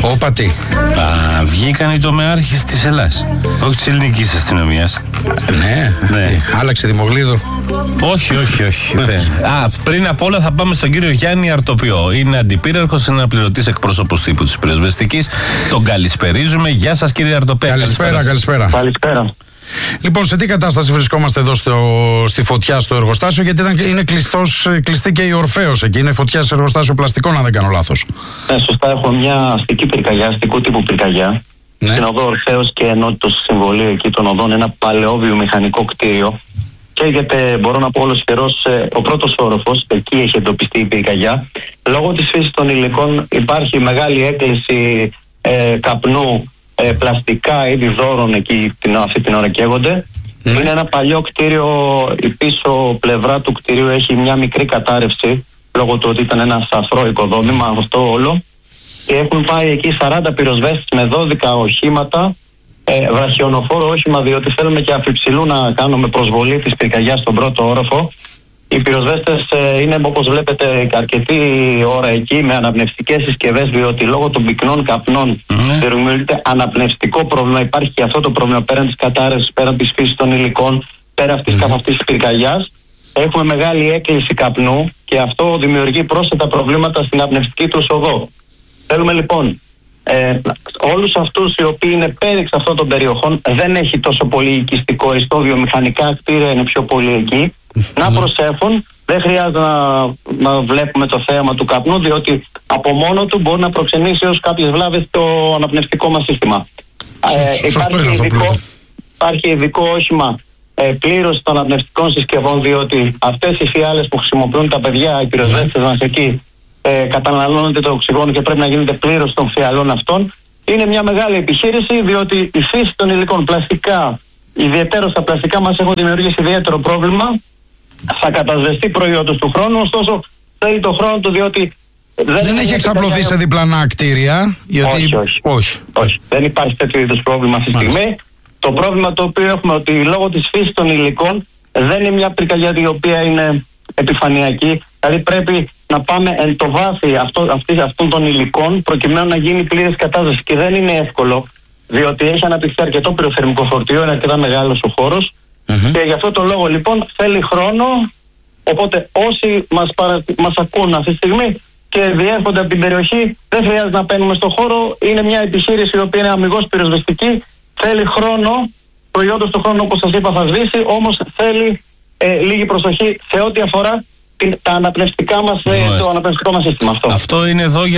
Όπα τι. Βγήκαν οι τομεάρχες της Ελλάς, όχι της ελληνικής αστυνομίας. Ναι. Άλλαξε Δημογλίδου. Όχι. Πριν απ' όλα θα πάμε στον κύριο Γιάννη Αρτοπιό. Είναι αντιπύραρχος, είναι αναπληρωτής εκπρόσωπος τύπου της πυροσβεστικής. Τον καλησπερίζουμε. Γεια σας, κύριε Αρτοπέ. Καλησπέρα. Λοιπόν, σε τι κατάσταση βρισκόμαστε εδώ στη φωτιά στο εργοστάσιο, γιατί είναι κλειστή και η Ορφέως εκεί. Είναι φωτιά σε εργοστάσιο πλαστικών, αν δεν κάνω λάθος. Ναι, σωστά. Έχουμε μια αστική πυρκαγιά, αστικού τύπου πυρκαγιά. Ναι. Στην οδό Ορφέως και ενότητος συμβολίου εκεί των οδών, ένα παλαιό βιομηχανικό κτίριο. Καίγεται, μπορώ να πω ολοσχερός, ο πρώτος όροφος. Εκεί έχει εντοπιστεί η πυρκαγιά. Λόγω της φύσης των υλικών υπάρχει μεγάλη έκκληση καπνού. Πλαστικά είδη δώρων εκεί αυτή την ώρα καίγονται. Είναι ένα παλιό κτίριο. Η πίσω πλευρά του κτίριου έχει μια μικρή κατάρρευση λόγω του ότι ήταν ένα σαφρό οικοδόμημα αυτό όλο. Και έχουν πάει εκεί 40 πυροσβέστες με 12 οχήματα, βραχιονοφόρο όχημα, διότι θέλουμε και αφιψηλού να κάνουμε προσβολή της πυρκαγιάς στον πρώτο όροφο. Οι πυροσβέστες είναι, όπως βλέπετε, αρκετή ώρα εκεί με αναπνευστικές συσκευές, διότι λόγω των πυκνών καπνών δημιουργείται αναπνευστικό πρόβλημα. Υπάρχει και αυτό το πρόβλημα πέραν της κατάρρευσης, πέραν της φύσης των υλικών, πέραν αυτής της πυρκαγιάς. Έχουμε μεγάλη έκκληση καπνού και αυτό δημιουργεί πρόσθετα προβλήματα στην αναπνευστική του οδό. Θέλουμε λοιπόν όλους αυτούς οι οποίοι είναι πέριξ αυτών των περιοχών, δεν έχει τόσο πολύ οικιστικό ιστό, βιομηχανικά κτίρια είναι πιο πολύ εκεί, να προσέχουν. Δεν χρειάζεται να βλέπουμε το θέαμα του καπνού, διότι από μόνο του μπορεί να προξενήσει έως κάποιες βλάβες το αναπνευστικό μας σύστημα. Υπάρχει ειδικό όχημα πλήρωση των αναπνευστικών συσκευών, διότι αυτές οι φιάλες που χρησιμοποιούν τα παιδιά, οι πυροσβέστες μας εκεί, καταναλώνεται το οξυγόνο και πρέπει να γίνεται πλήρωση των φιαλών αυτών. Είναι μια μεγάλη επιχείρηση, διότι η φύση των υλικών πλαστικά, ιδιαίτερα στα πλαστικά, μας έχουν δημιουργήσει ιδιαίτερο πρόβλημα. Θα κατασβεστεί προϊόντος του χρόνου, ωστόσο θέλει το χρόνο του, διότι δεν έχει εξαπλωθεί σε διπλανά κτίρια. Γιατί... Όχι. Δεν υπάρχει τέτοιο είδους πρόβλημα αυτή τη στιγμή. Το πρόβλημα το οποίο έχουμε ότι λόγω της φύσης των υλικών δεν είναι μια πυρκαγιά η οποία είναι επιφανειακή. Δηλαδή πρέπει να πάμε εν το βάθη αυτών των υλικών προκειμένου να γίνει πλήρης κατάσταση. Και δεν είναι εύκολο, διότι έχει αναπτυχθεί αρκετό πυροσβεστικό φορτίο, είναι αρκετά μεγάλος ο χώρος. Και γι' αυτό το λόγο λοιπόν θέλει χρόνο. Οπότε όσοι μας ακούν αυτή τη στιγμή και διέρχονται από την περιοχή, δεν χρειάζεται να μπαίνουμε στο χώρο. Είναι μια επιχείρηση η οποία είναι αμιγώς πυροσβεστική. Θέλει χρόνο. Προϊόντος του χρόνου, όπως σας είπα, θα σβήσει. Όμως θέλει λίγη προσοχή σε ό,τι αφορά τα αναπνευστικά μας, το αναπνευστικό μας σύστημα. Αυτό είναι εδώ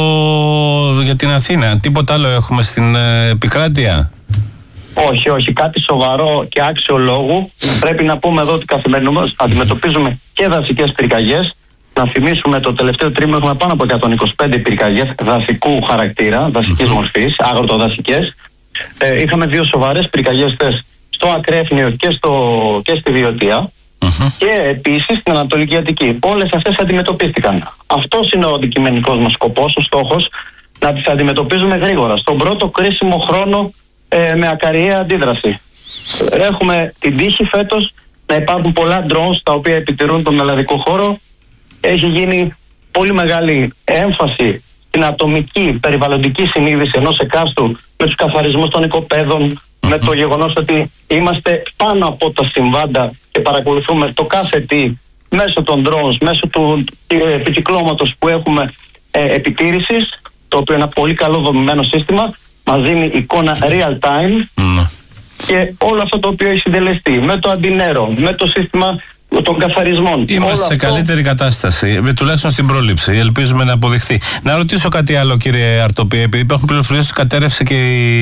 για την Αθήνα. Τίποτα άλλο έχουμε στην επικράτεια? Όχι, κάτι σοβαρό και άξιο λόγου. Πρέπει να πούμε εδώ ότι καθημερινώς αντιμετωπίζουμε και δασικές πυρκαγιές. Να θυμίσουμε το τελευταίο τρίμηνο έχουμε πάνω από 125 πυρκαγιές δασικού χαρακτήρα, δασικής μορφής, αγροτοδασικές. Είχαμε 2 σοβαρές πυρκαγιές στο Ακρέφνιο και στη Βιωτία. Και επίσης στην Ανατολική Αττική. Όλες αυτές αντιμετωπίστηκαν. Αυτός είναι ο αντικειμενικός μας σκοπός, ο στόχος, να τις αντιμετωπίζουμε γρήγορα. Στον πρώτο κρίσιμο χρόνο με ακαριαία αντίδραση. Έχουμε την τύχη φέτος να υπάρχουν πολλά drones τα οποία επιτηρούν τον ελλαδικό χώρο. Έχει γίνει πολύ μεγάλη έμφαση στην ατομική περιβαλλοντική συνείδηση ενός εκάστου με τους καθαρισμούς των οικοπαίδων, με το γεγονός ότι είμαστε πάνω από τα συμβάντα και παρακολουθούμε το κάθε τι μέσω των drones, μέσω του επικυκλώματος που έχουμε επιτήρησης, το οποίο είναι ένα πολύ καλό δομημένο σύστημα, μας δίνει εικόνα real time και όλο αυτό το οποίο έχει συντελεστεί με το αντινέρο, με το σύστημα των καθαρισμών. Είμαστε σε καλύτερη κατάσταση, τουλάχιστον στην πρόληψη. Ελπίζουμε να αποδειχθεί. Να ρωτήσω κάτι άλλο, κύριε Αρτοπή, επειδή υπάρχουν πληροφορίες ότι κατέρευσε και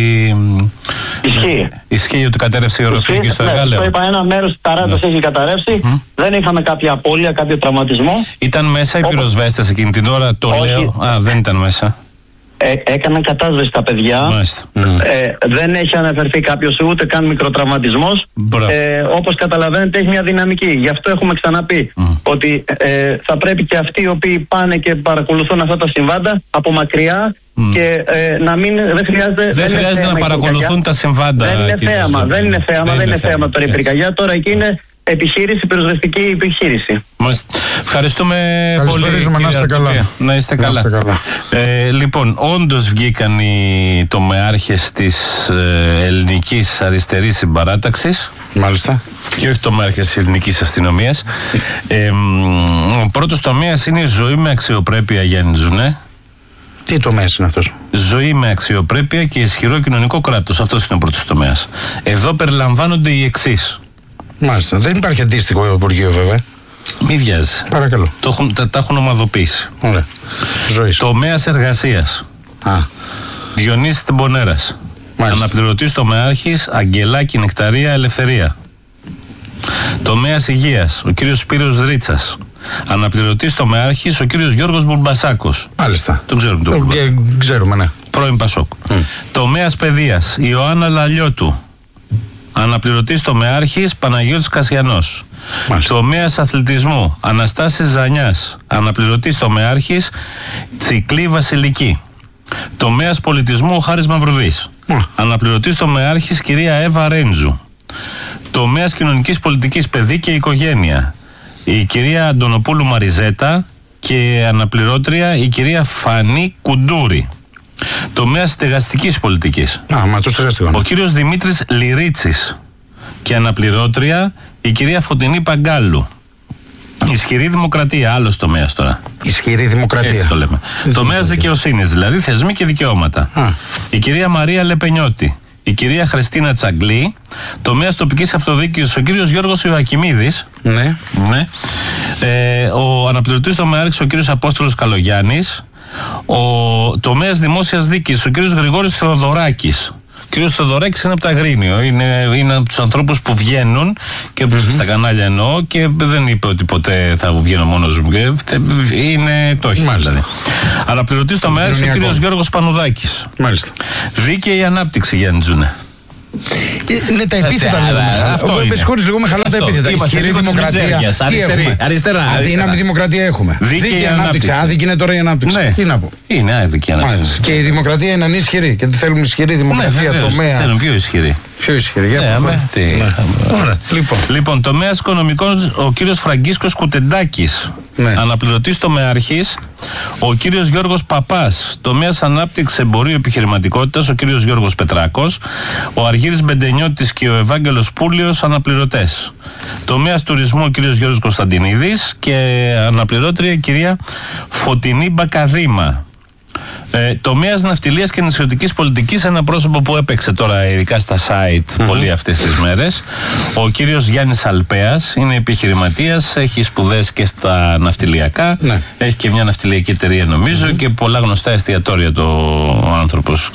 Ισχύει ότι κατέρευσε η οροφή εκεί στο Εγάλεο. Το είπα, ένα μέρος της ταράτας έχει καταρρεύσει. Δεν είχαμε κάποια απώλεια, κάποιο τραυματισμό. Ήταν μέσα οι πυροσβέστες εκείνη την ώρα, το λέω. Δεν ήταν μέσα. Έκαναν κατάσβεση τα παιδιά. Δεν έχει αναφερθεί κάποιος ούτε καν μικροτραυματισμός. Όπως καταλαβαίνετε έχει μια δυναμική. Γι' αυτό έχουμε ξαναπεί ότι θα πρέπει και αυτοί οι οποίοι πάνε και παρακολουθούν αυτά τα συμβάντα από μακριά και δεν χρειάζεται να παρακολουθούν τα συμβάντα. Δεν είναι θέαμα τώρα η πυρκαγιά. Τώρα εκεί είναι επιχείρηση, πυροσβεστική επιχείρηση. Ευχαριστούμε πολύ. Να είστε καλά. Λοιπόν, όντως βγήκαν οι τομεάρχες της ελληνικής αριστερής συμπαράταξης. Μάλιστα. Και όχι τομεάρχες της ελληνικής αστυνομίας. Ο πρώτος τομέας είναι η ζωή με αξιοπρέπεια, Γιάννη Τζουνέ. Τι τομέας είναι αυτός? Ζωή με αξιοπρέπεια και ισχυρό κοινωνικό κράτος. αυτός είναι ο πρώτος τομέας. Εδώ περιλαμβάνονται οι εξής. Μάλιστα. Δεν υπάρχει αντίστοιχο Υπουργείο, βέβαια. Μη βιάζει. Παρακαλώ. Τα έχουν ομαδοποιήσει. Ωραία. Ζωής. Τομέας εργασίας. Διονύσης Τεμπονέρας. Αναπληρωτής τομεάρχης Αγγελάκη Νεκταρία Ελευθερία. Τομέας υγείας ο κύριος Σπύρος Δρίτσας. Αναπληρωτής τομεάρχης ο κύριος Γιώργος Μπουρμπασάκος. Μάλιστα. Το ξέρουμε το ξέρουμε, ναι. Πρώην Πασόκ. Τομέας παιδείας Ιωάννα Λαλιώτου. Αναπληρωτής τομεάρχης Παναγιώτης Κασιανός. Τομέας αθλητισμού Αναστάσης Ζανιάς. Αναπληρωτής τομεάρχης Τσικλή Βασιλική. Τομέας πολιτισμού Χάρης Μαυρουδής. Αναπληρωτής τομεάρχης κυρία Εύα Ρέντζου. Τομέας κοινωνικής πολιτικής παιδί και οικογένεια η κυρία Αντωνοπούλου Μαριζέτα και αναπληρώτρια η κυρία Φανή Κουντούρη. Τομέας στεγαστικής πολιτικής ο κύριος Δημήτρης Λυρίτσης και αναπληρώτρια η κυρία Φωτεινή Παγκάλου. Ισχυρή δημοκρατία, άλλος τομέας τώρα. Ισχυρή δημοκρατία. Έτσι το λέμε. Τομέας δικαιοσύνης, δηλαδή θεσμοί και δικαιώματα. Η κυρία Μαρία Λεπενιώτη. Η κυρία Χριστίνα Τσαγκλή. Τομέας τοπικής αυτοδιοίκησης ο κύριος Γιώργος Ιωακιμίδης. Ναι. Ο αναπληρωτής τομεάρχης ο κύριος Απόστολος Καλογιάννης. Ο τομέας δημόσιας δίκης ο κύριος Γρηγόρης Θεοδωράκης. Ο κύριος Θεοδωράκης είναι από τα Αγρίνιο. Είναι από τους ανθρώπους που βγαίνουν και στα κανάλια εννοώ και δεν είπε ότι ποτέ θα βγαίνω μόνος μου. Είναι το όχι δηλαδή. Αναπληρωτής τομεάρχης ο κύριος Γιώργος Πανουδάκης. Μάλιστα. Δίκαιη ανάπτυξη, Γιάννη Τζουνέ. Είναι τα επίθετα λέγαμε. Με συγχωρείς λίγο με χαλά τα επίθετα. Ισχυρή δημοκρατία. Αριστερά. Αδύναμη δημοκρατία έχουμε. Δίκαιη ανάπτυξη. Άδικη είναι τώρα η ανάπτυξη. Τι να πω. Είναι άδικη η ανάπτυξη. Και η δημοκρατία είναι ανίσχυρη. Και θέλουμε ισχυρή δημοκρατία τομέα. Θέλουν πιο ισχυρή. Πιο ισχυρή. Λοιπόν, τομέας οικονομικών ο κύριος Φραγκίσκος Κουτεντάκης. Αναπληρωτής τομεάρχης ο κύριος Γιώργος Παπάς. Τομέας ανάπτυξης εμπορίου επιχειρηματικότητας ο κύριος Γιώργος Πετράκος. Ο Αργύρης Μπεντενιώτης και ο Ευάγγελος Πούλιος αναπληρωτές. Τομέας τουρισμού ο κύριος Γιώργος Κωνσταντινίδης και αναπληρώτρια η κυρία Φωτεινή Μπακαδήμα. Τομέας ναυτιλίας και νησιωτικής πολιτικής, ένα πρόσωπο που έπαιξε τώρα ειδικά στα site πολύ αυτές τις μέρες. Ο κύριος Γιάννης Αλπέας είναι επιχειρηματίας, έχει σπουδές και στα ναυτιλιακά, έχει και μια ναυτιλιακή εταιρεία νομίζω και πολλά γνωστά εστιατόρια ο άνθρωπος.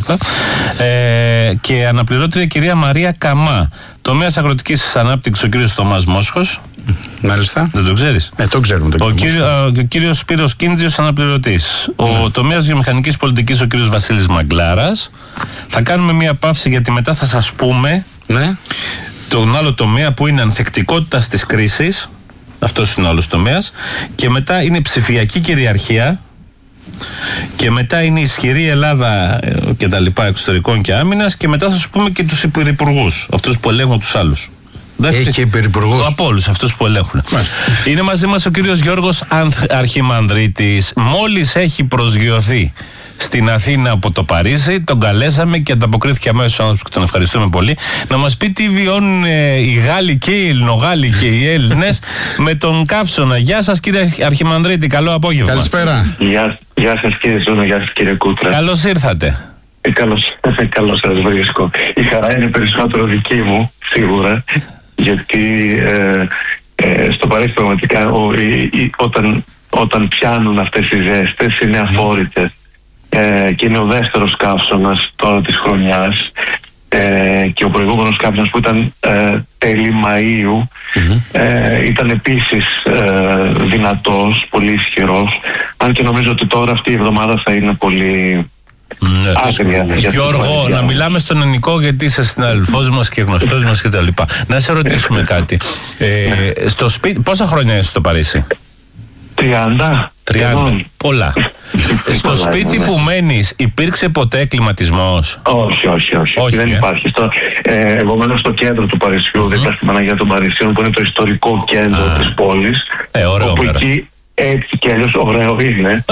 Και αναπληρώτρια κυρία Μαρία Καμά. Τομέας αγροτικής ανάπτυξης ο κύριος Θωμάς Μόσχος. Μάλιστα. Δεν το ξέρεις? Το ξέρουμε. Ο κύριος Σπύρος Κίντζιος αναπληρωτής. Ο τομέας βιομηχανικής πολιτικής ο κύριος Βασίλης Μαγκλάρας. Θα κάνουμε μια παύση γιατί μετά θα σας πούμε τον άλλο τομέα που είναι ανθεκτικότητα στις κρίσεις. Αυτός είναι ο άλλος τομέας. Και μετά είναι ψηφιακή κυριαρχία. Και μετά είναι η ισχυρή Ελλάδα και τα λοιπά εξωτερικών και άμυνας. Και μετά θα σου πούμε και τους υπουργούς, αυτούς που ελέγχουν τους άλλους. Έχει και υπερυπουργούς. Από όλους αυτούς που ελέγχουν. Είναι μαζί μας ο κύριος Γιώργος Αρχιμανδρίτης. Μόλις έχει προσγειωθεί στην Αθήνα από το Παρίσι, τον καλέσαμε και ανταποκρίθηκε αμέσως άνθρωπος και τον ευχαριστούμε πολύ. Να μας πει τι βιώνουν οι Γάλλοι και οι Ελληνογάλλοι και οι Έλληνες με τον καύσωνα. Γεια σας κύριε Αρχιμανδρίτη, καλό απόγευμα. Καλησπέρα. Γεια σας κύριε Ζώνα, γεια σας κύριε Κούτρα. Καλώς ήρθατε. Καλώς σας βρίσκω. Η χαρά είναι περισσότερο δική μου, σίγουρα, γιατί στο Παρίσι πραγματικά όταν πιάνουν αυτές οι ζέστες είναι αφόρητες. Και είναι ο δεύτερος καύσωνας τώρα της χρονιάς και ο προηγούμενος καύσωνας που ήταν τέλη Μαΐου ήταν επίσης δυνατός, πολύ ισχυρός, αν και νομίζω ότι τώρα αυτή η εβδομάδα θα είναι πολύ άκρια. Γιώργο, να μιλάμε στον ελληνικό γιατί είσαι συναδελφός μας και γνωστός μας και τα λοιπά. Να σε ρωτήσουμε κάτι. Στο σπίτι, πόσα χρόνια είσαι στο Παρίσι? 30. Πολλά. Στο σπίτι που μένεις υπήρξε ποτέ κλιματισμός? Όχι, δεν υπάρχει. Εγώ μένω στο κέντρο του Παρισιού, δίπλα στη Παναγία των Παρισίων, που είναι το ιστορικό κέντρο της πόλης. Ωραίο, όπου εκεί έτσι κι αλλιώς ωραίο είναι,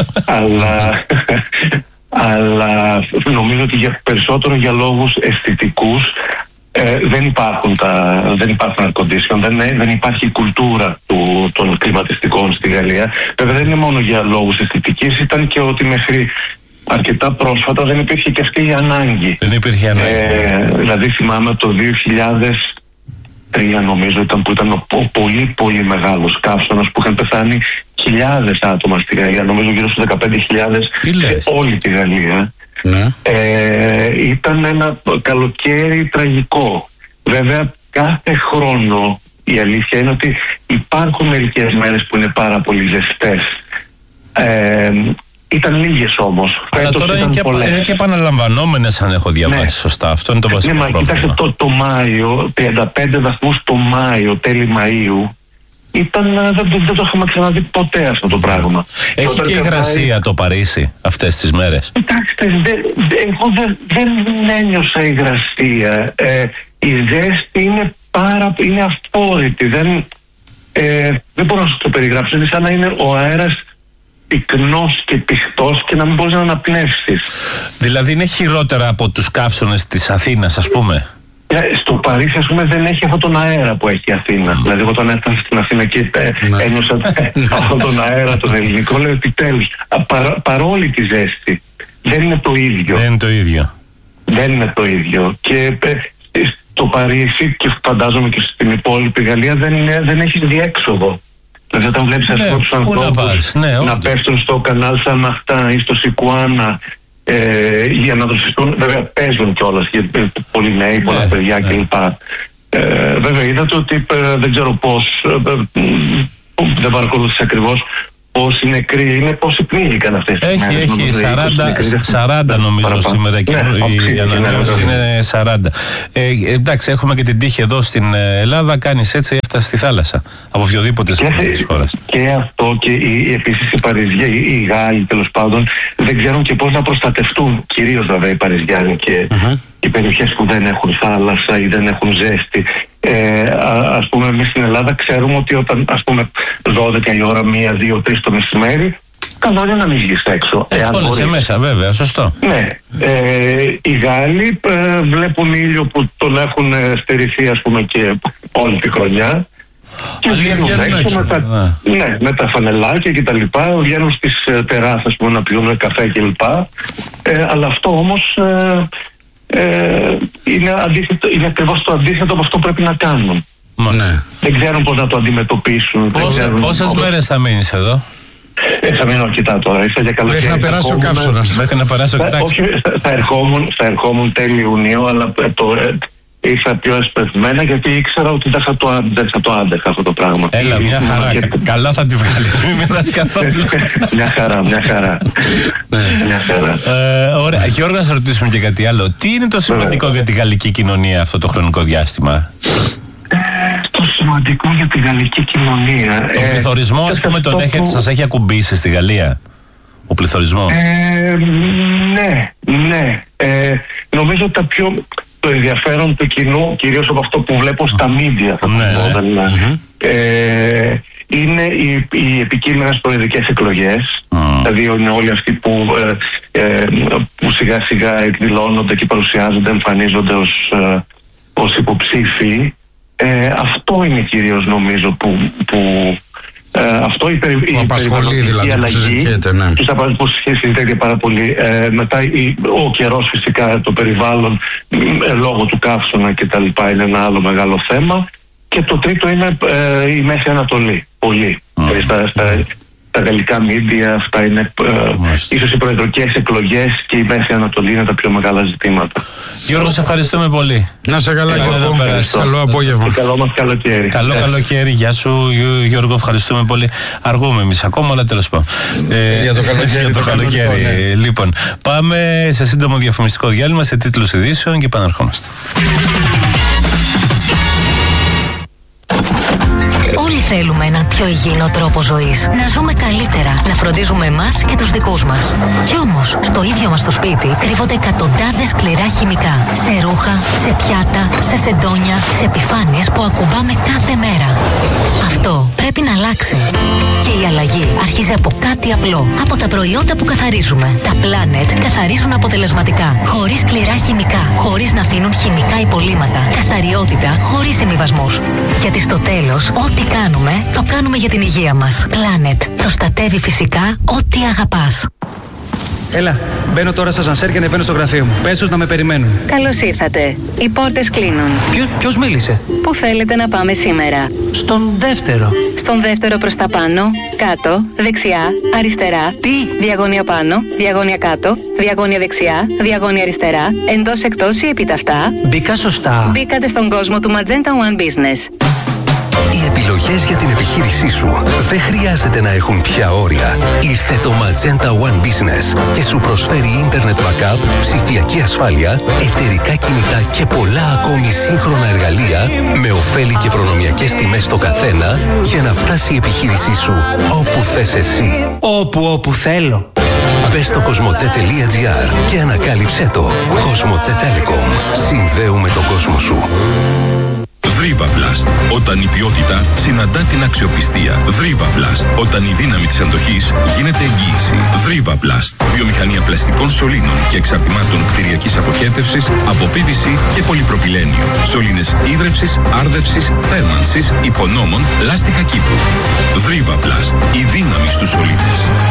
αλλά νομίζω ότι περισσότερο για λόγους αισθητικούς δεν υπάρχουν air condition, δεν υπάρχει η κουλτούρα των κλιματιστικών στη Γαλλία. Βέβαια δεν είναι μόνο για λόγους αισθητικής, ήταν και ότι μέχρι αρκετά πρόσφατα δεν υπήρχε και αυτή η ανάγκη. Δεν υπήρχε ανάγκη. Δηλαδή θυμάμαι το 2003 νομίζω που ήταν ο πολύ πολύ μεγάλος καύσωνας που είχαν πεθάνει χιλιάδες άτομα στη Γαλλία, νομίζω γύρω στους 15.000 σε όλη τη Γαλλία. Ναι. Ήταν ένα καλοκαίρι τραγικό. Βέβαια κάθε χρόνο η αλήθεια είναι ότι υπάρχουν μερικές μέρες που είναι πάρα πολύ ζεστές. Ήταν λίγες όμως. Αλλά τώρα είναι και επαναλαμβανόμενες, αν έχω διαβάσει σωστά. Αυτό είναι το βασικό πρόβλημα. Κοιτάξτε, το Μάιο, 35 βαθμούς το Μάιο, τέλη Μαΐου, δεν το είχαμε ξαναδεί ποτέ αυτό το πράγμα. Έχει και υγρασία το Παρίσι αυτές τις μέρες? Κοιτάξτε, εγώ δεν ένιωσα υγρασία. Η ζέστη είναι αφόρητη. Δεν μπορώ να σου το περιγράψω. Είναι σαν να είναι ο αέρας πυκνός και πηχτός και να μην μπορείς να αναπνεύσεις. Δηλαδή είναι χειρότερα από τους καύσωνες της Αθήνας, ας πούμε? Στο Παρίσι, ας πούμε, δεν έχει αυτόν τον αέρα που έχει η Αθήνα. Δηλαδή, εγώ όταν έφτασα στην Αθήνα και ένιωσα αυτόν τον αέρα, τον ελληνικό, λέω επιτέλους. Παρόλη τη ζέστη, δεν είναι το ίδιο. Δεν είναι το ίδιο. Και στο Παρίσι, και φαντάζομαι και στην υπόλοιπη Γαλλία, δεν έχει διέξοδο. Δηλαδή, όταν βλέπεις τους ανθρώπους να πέφτουν στο κανάλ Σαν Μαχτά ή στο Σικουάνα για να δροσιστούν, βέβαια παίζουν κιόλας, γιατί πολλοί νέοι, πολλά παιδιά κλπ. Βέβαια είδατε ότι δεν ξέρω πώς, δεν παρακολούθησα ακριβώς πόσοι νεκροί είναι, πόσοι πνίγηκαν αυτές τις μέρες. Έχει 40 νομίζω σήμερα και η ανανέωση είναι 40. Εντάξει, έχουμε και την τύχη εδώ στην Ελλάδα, κάνεις έτσι, έφτασε στη θάλασσα από οποιοδήποτε σημείο της χώρας. Και αυτό, και επίσης οι Παριζιάνοι, οι Γάλλοι τέλος πάντων, δεν ξέρουν και πώς να προστατευτούν, κυρίως βέβαια οι Παριζιάνοι και οι περιοχές που δεν έχουν θάλασσα ή δεν έχουν ζέστη. Ας πούμε, εμείς στην Ελλάδα ξέρουμε ότι όταν, ας πούμε, 12 η ώρα, 1, 2, 3 το μεσημέρι, καλό είναι να μην βγεις έξω. Χώνεσαι μέσα, βέβαια, σωστό. Ναι. Οι Γάλλοι βλέπουν ήλιο που τον έχουν στερηθεί, ας πούμε, και όλη τη χρονιά. Και βγαίνουν έξω με τα φανελάκια και τα λοιπά, βγαίνουν στις τεράσες να πιούν καφέ και λοιπά. Αλλά αυτό όμως είναι ακριβώς το αντίθετο από αυτό που πρέπει να κάνουν. Δεν ξέρουν πώς να το αντιμετωπίσουν. Πόσες μέρες θα μείνεις εδώ? Θα μείνω αρκετά τώρα. Μέχρι να περάσει ο καύσωνας. Όχι, θα ερχόμουν τέλη Ιουνίου, αλλά ήρθα πιο εσπευμένα γιατί ήξερα ότι δεν θα το άντεχα αυτό το πράγμα. Έλα, μια χαρά. Καλά θα τη βγάλει. Μην μετράς καθόλου. Μια χαρά. Ωραία. Γιώργο, να σε ρωτήσουμε και κάτι άλλο. Τι είναι το σημαντικό για τη γαλλική κοινωνία αυτό το χρονικό διάστημα? Το σημαντικό για τη γαλλική κοινωνία. Το πληθωρισμό, ας πούμε, σας έχει ακουμπήσει στη Γαλλία? Ο πληθωρισμός. Ναι. Νομίζω ότι το ενδιαφέρον του κοινού, κυρίως από αυτό που βλέπω στα μίντια, είναι οι επικείμενες προεδρικές εκλογές. Δηλαδή είναι όλοι αυτοί που σιγά σιγά εκδηλώνονται και παρουσιάζονται, εμφανίζονται ως υποψήφοι. Αυτό είναι κυρίως νομίζω που αυτό η περιβαλλοντική αλλαγή που συζητείται πάρα πολύ. Μετά ο καιρός, φυσικά, το περιβάλλον λόγω του καύσωνα και τα λοιπά είναι ένα άλλο μεγάλο θέμα. Και το τρίτο είναι η Μέση Ανατολή. Πολύ. Τα γαλλικά μίντια, αυτά είναι ίσως οι προεδρικές εκλογές και η Μέση Ανατολή είναι τα πιο μεγάλα ζητήματα. Γιώργο, σε ευχαριστούμε πολύ. Να σε καλά, Γιώργο. Καλό απόγευμα. Καλό μας καλοκαίρι. Καλό καλοκαίρι. Γεια σου, Γιώργο, ευχαριστούμε πολύ. Αργούμε εμείς ακόμα, αλλά τέλος πάντων. Για το καλοκαίρι. Λοιπόν, πάμε σε σύντομο διαφημιστικό διάλειμμα, σε τίτλους ειδήσεων και επαναρχόμαστε. Όλοι θέλουμε έναν πιο υγιεινό τρόπο ζωής. Να ζούμε καλύτερα, να φροντίζουμε εμάς και τους δικούς μας. Κι όμως, στο ίδιο μας το σπίτι κρύβονται εκατοντάδες σκληρά χημικά. Σε ρούχα, σε πιάτα, σε σεντόνια, σε επιφάνειες που ακουμπάμε κάθε μέρα. Αυτό πρέπει να αλλάξει. Και η αλλαγή αρχίζει από κάτι απλό. Από τα προϊόντα που καθαρίζουμε. Τα Planet καθαρίζουν αποτελεσματικά. Χωρίς σκληρά χημικά. Χωρίς να αφήνουν χημικά υπολείμματα. Καθαριότητα χωρίς συμβιβασμούς. Γιατί στο τέλος, ό,τι κάνουμε, το κάνουμε για την υγεία μας. Planet. Προστατεύει φυσικά ό,τι αγαπάς. Έλα, μπαίνω τώρα στα σανσέρ και ανεβαίνω στο γραφείο μου. Πες τους να με περιμένουν. Καλώς ήρθατε. Οι πόρτες κλείνουν. Ποιος μίλησε? Πού θέλετε να πάμε σήμερα? Στον δεύτερο. Στον δεύτερο προς τα πάνω, κάτω, δεξιά, αριστερά. Τι? Διαγώνια πάνω, διαγώνια κάτω, διαγώνια δεξιά, διαγώνια αριστερά, εντός εκτός ή επιταυτά. Μπήκα σωστά. Μπήκατε στον κόσμο του Magenta One Business. Οι επιλογές για την επιχείρησή σου δεν χρειάζεται να έχουν πια όρια. Ήρθε το Magenta One Business και σου προσφέρει ίντερνετ backup, ψηφιακή ασφάλεια, εταιρικά κινητά και πολλά ακόμη σύγχρονα εργαλεία με ωφέλη και προνομιακές τιμές στο καθένα για να φτάσει η επιχείρησή σου όπου θες εσύ. Όπου θέλω. Μπες στο cosmote.gr και ανακάλυψέ το. Cosmote Telecom. Συνδέουμε τον κόσμο σου. Δρίβα-Πλαστ. Όταν η ποιότητα συναντά την αξιοπιστία. Δρίβα-Πλαστ. Όταν η δύναμη της αντοχής γίνεται εγγύηση. Δρίβα-Πλαστ. Βιομηχανία πλαστικών σωλήνων και εξαρτημάτων κτηριακής αποχέτευσης από PVC και πολυπροπυλένιο. Σωλήνες ίδρευσης, άρδευσης, θέρμανσης, υπονόμων, λάστιχα Κύπρου. Δρίβα-Πλαστ. Η δύναμη στους σωλήνες.